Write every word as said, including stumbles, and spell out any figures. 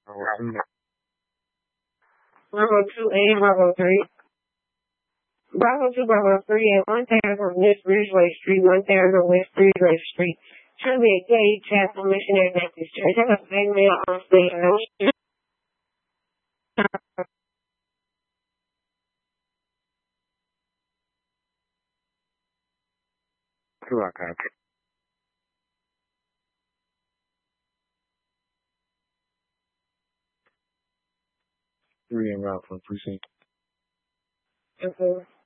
Bravo two and Bravo three. Bravo two, Bravo three, and one thousand West Ridgeway Street, one thousand West Ridgeway Street. Trivia Gate Chapel Missionary Baptist Church. I got a mail on stage. Three and route for precinct. Okay.